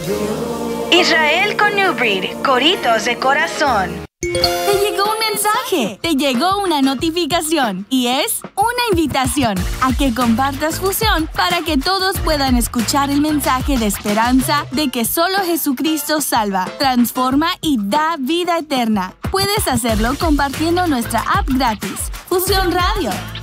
Israel con New Breed, coritos de corazón. Te llegó un mensaje, te llegó una notificación y es una invitación a que compartas Fusión para que todos puedan escuchar el mensaje de esperanza de que solo Jesucristo salva, transforma y da vida eterna. Puedes hacerlo compartiendo nuestra app gratis, Fusión Radio.